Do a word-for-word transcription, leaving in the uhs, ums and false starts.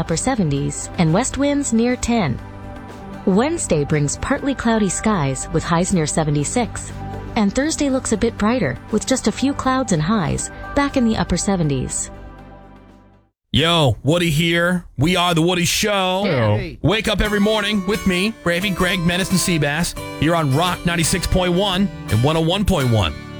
upper seventies, and west winds near ten. Wednesday brings partly cloudy skies with highs near seventy-six. And Thursday looks a bit brighter with just a few clouds and highs back in the upper seventies. Yo, Woody here. We are The Woody Show. Hey. Wake up every morning with me, Bravey, Greg, Menace, and Seabass, here on Rock ninety-six point one and one oh one point one.